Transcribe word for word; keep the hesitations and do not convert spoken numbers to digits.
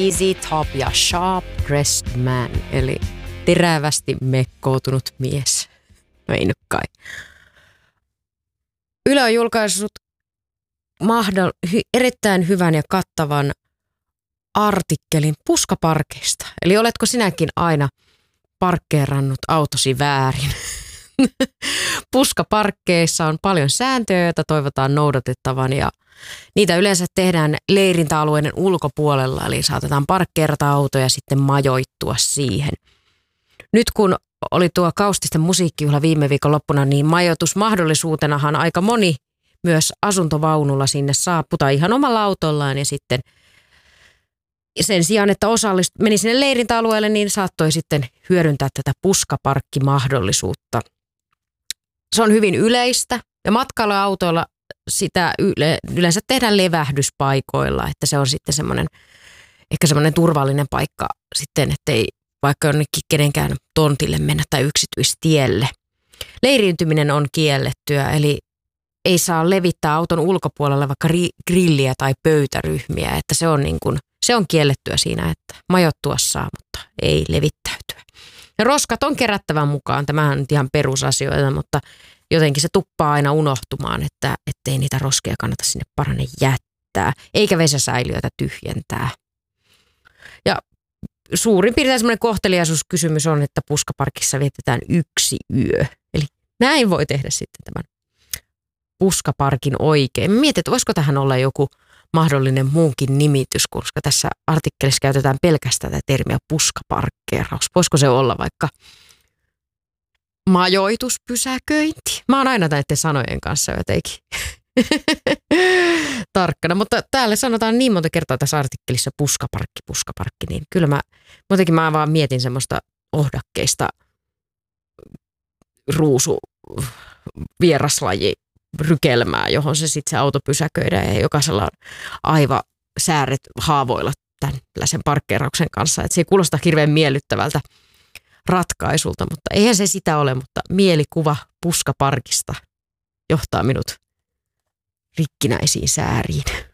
Z Z Top ja Sharp Dressed Man, eli terävästi mekkoutunut mies. No ei nyt kai. Yle on julkaissut mahdoll- hy- erittäin hyvän ja kattavan artikkelin puskaparkeista. Eli oletko sinäkin aina parkkeerannut autosi väärin? Puskaparkkeissa on paljon sääntöjä, joita toivotaan noudatettavan ja niitä yleensä tehdään leirintäalueiden ulkopuolella, eli saatetaan parkkeerata autoja ja sitten majoittua siihen. Nyt kun oli tuo Kaustisten musiikkijuhla viime viikon loppuna, niin majoitusmahdollisuutenahan aika moni myös asuntovaunulla sinne saapui tai ihan omalla autollaan ja sitten sen sijaan, että osallist, meni sinne leirintäalueelle, niin saattoi sitten hyödyntää tätä puskaparkkimahdollisuutta. Se on hyvin yleistä ja matkailuautoilla sitä yle, yleensä tehdään levähdyspaikoilla, että se on sitten semmoinen, ehkä semmoinen turvallinen paikka sitten, ettei vaikka jonnekin kenenkään tontille mennä tai yksityistielle. Leiriytyminen on kiellettyä, eli ei saa levittää auton ulkopuolelle vaikka grilliä tai pöytäryhmiä, että se on, niin kuin, se on kiellettyä siinä, että majoittua saa, mutta ei levittäytyä. Ja roskat on kerättävän mukaan, tämähän on nyt ihan perusasioita, mutta jotenkin se tuppaa aina unohtumaan, että ettei niitä roskia kannata sinne parane jättää, eikä vesäsäiliöitä tyhjentää. Ja suurin piirtein semmoinen kohteliaisuuskysymys on, että puskaparkissa vietetään yksi yö. Eli näin voi tehdä sitten tämän puskaparkin oikein. Mietin, että voisiko tähän olla joku mahdollinen muunkin nimitys, koska tässä artikkelissa käytetään pelkästään tätä termiä puskaparkkeeraus. Voisiko se olla vaikka majoituspysäköinti? Mä oon aina näiden sanojen kanssa jotenkin tarkkana, mutta täällä sanotaan niin monta kertaa tässä artikkelissa puskaparkki, puskaparkki, niin kyllä mä, muutenkin mä vaan mietin semmoista ohdakkeista ruusu vieraslaji rykelmää, johon se sitten se auto pysäköidään ja jokaisella on aivan sääret haavoilla tällaisen parkkeerauksen kanssa. Et se ei kuulosta hirveän miellyttävältä ratkaisulta, mutta eihän se sitä ole, mutta mielikuva puskaparkista johtaa minut rikkinäisiin sääriin.